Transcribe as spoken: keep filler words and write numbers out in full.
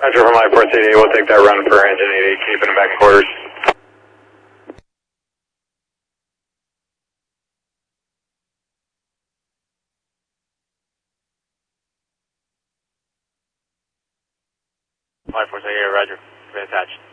Roger from my four C D, we'll take that run for engine eighty, keeping them back in quarters. My four C D, Roger, been attached.